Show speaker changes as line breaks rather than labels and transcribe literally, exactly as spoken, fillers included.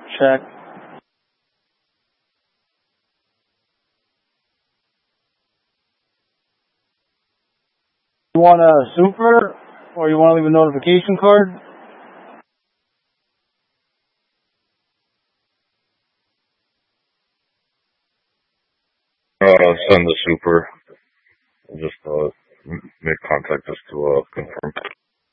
Check. You want a super, or you want to leave a notification card?
Uh, send the super. Just uh, make contact just to uh, confirm.